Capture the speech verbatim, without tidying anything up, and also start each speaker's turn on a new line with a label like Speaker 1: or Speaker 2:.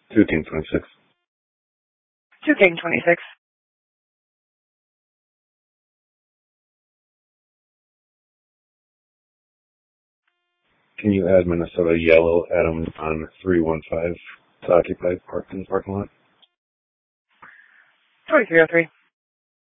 Speaker 1: two King twenty-six.
Speaker 2: two King twenty-six.
Speaker 1: Can you add Minnesota Yellow Adam on three one five to occupy park in the parking lot?
Speaker 2: twenty-three oh three.